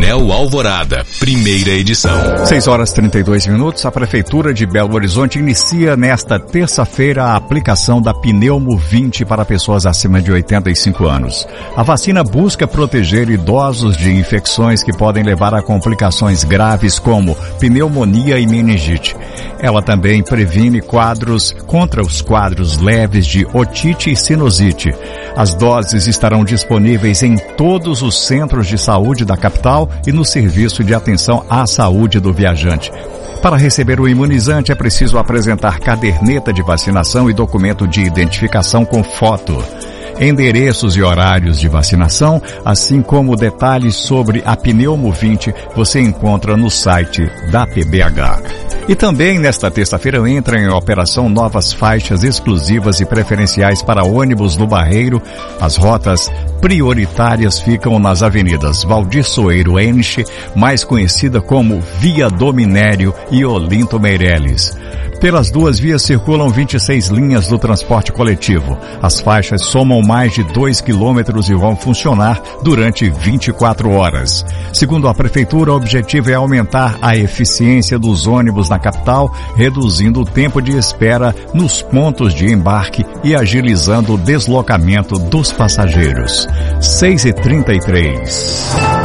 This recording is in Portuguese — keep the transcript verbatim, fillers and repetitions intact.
Mel Alvorada, primeira edição. seis horas e trinta e dois minutos. A Prefeitura de Belo Horizonte inicia nesta terça-feira a aplicação da Pneumo vinte para pessoas acima de oitenta e cinco anos. A vacina busca proteger idosos de infecções que podem levar a complicações graves como pneumonia e meningite. Ela também previne quadros contra os quadros leves de otite e sinusite. As doses estarão disponíveis em todos os centros de saúde da capital e no serviço de atenção à saúde do viajante. Para receber o imunizante é preciso apresentar caderneta de vacinação e documento de identificação com foto. Endereços e horários de vacinação, assim como detalhes sobre a Pneumo vinte, você encontra no site da P B H. E também nesta terça-feira entram em operação novas faixas exclusivas e preferenciais para ônibus no Barreiro. As rotas prioritárias ficam nas avenidas Valdir Soeiro Enche, mais conhecida como Via do Minério, e Olinto Meireles. Pelas duas vias circulam vinte e seis linhas do transporte coletivo. As faixas somam mais de dois quilômetros e vão funcionar durante vinte e quatro horas. Segundo a Prefeitura, o objetivo é aumentar a eficiência dos ônibus na capital, reduzindo o tempo de espera nos pontos de embarque e agilizando o deslocamento dos passageiros. seis e trinta e três.